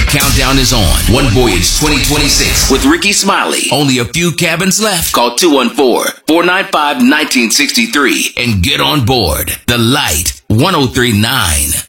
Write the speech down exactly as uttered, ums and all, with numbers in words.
countdown is on. One Voyage twenty twenty-six with Ricky Smiley. Only a few cabins left. Call two one four, four nine five, one nine six three and get on board. The Light, one oh three point nine.